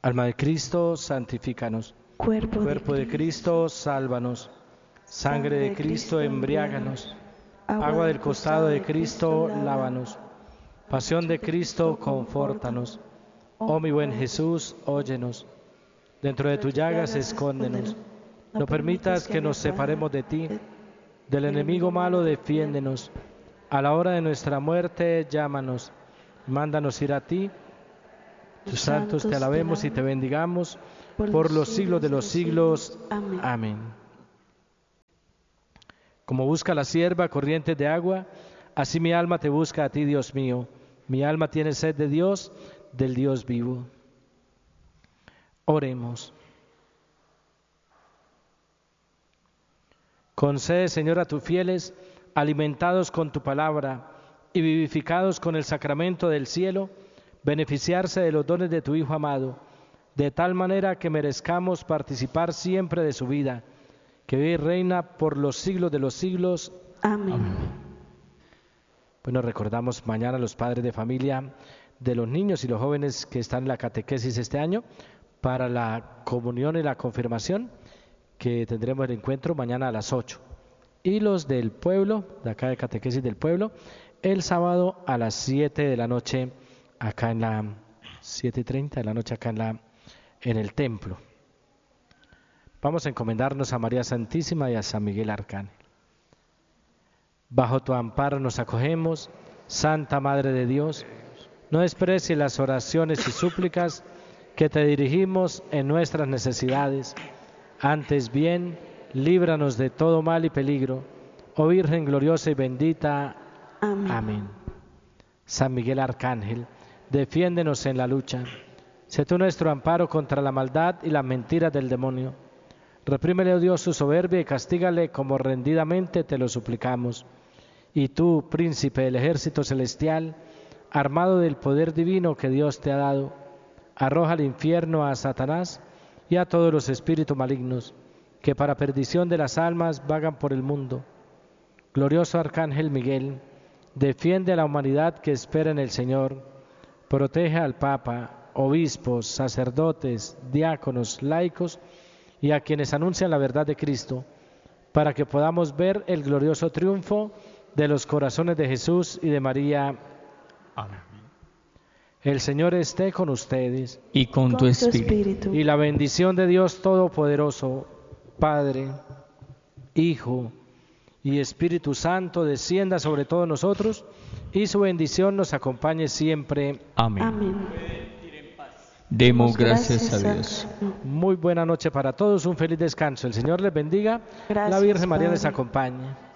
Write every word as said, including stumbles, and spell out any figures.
Alma de Cristo, santifícanos. Cuerpo, Cuerpo de Cristo, sálvanos. Sangre de Cristo, embriáganos. Agua del costado de Cristo, lávanos. Pasión de Cristo, confórtanos. Oh mi buen Jesús, óyenos. Dentro de tus llagas, escóndenos. No permitas que nos separemos de ti. Del enemigo malo, defiéndenos. A la hora de nuestra muerte, llámanos. Mándanos ir a ti. Tus santos te alabemos y te bendigamos por los siglos de los siglos. Amén. Como busca la sierva corrientes de agua, así mi alma te busca a ti, Dios mío. Mi alma tiene sed de Dios, del Dios vivo. Oremos. Concede, Señor, a tus fieles, alimentados con tu palabra y vivificados con el sacramento del cielo, beneficiarse de los dones de tu Hijo amado, de tal manera que merezcamos participar siempre de su vida, que vive y reina por los siglos de los siglos. Amén. Amén. Bueno, recordamos mañana a los padres de familia de los niños y los jóvenes que están en la catequesis este año para la comunión y la confirmación, que tendremos el encuentro mañana a las ocho. Y los del pueblo, de acá de catequesis del pueblo, el sábado a las siete de la noche, acá en la siete y treinta de la noche, acá en, la, en el templo. Vamos a encomendarnos a María Santísima y a San Miguel Arcángel. Bajo tu amparo nos acogemos, Santa Madre de Dios. No desprecies las oraciones y súplicas que te dirigimos en nuestras necesidades. Antes bien, líbranos de todo mal y peligro. Oh Virgen gloriosa y bendita. Amén. Amén. San Miguel Arcángel, defiéndenos en la lucha. Sé tú nuestro amparo contra la maldad y las mentiras del demonio. Reprímele, oh Dios, su soberbia y castígale como rendidamente te lo suplicamos. Y tú, príncipe del ejército celestial, armado del poder divino que Dios te ha dado, arroja al infierno a Satanás y a todos los espíritus malignos que para perdición de las almas vagan por el mundo. Glorioso Arcángel Miguel, defiende a la humanidad que espera en el Señor. Protege al Papa, obispos, sacerdotes, diáconos, laicos y a quienes anuncian la verdad de Cristo, para que podamos ver el glorioso triunfo de los corazones de Jesús y de María. Amén. El Señor esté con ustedes. Y con, Con tu tu espíritu. espíritu. Y la bendición de Dios Todopoderoso, Padre, Hijo y Espíritu Santo, descienda sobre todos nosotros y su bendición nos acompañe siempre. Amén. Amén. Demos gracias a Dios. Muy buena noche para todos, un feliz descanso. El Señor les bendiga, la Gracias, Virgen María les Padre. acompañe.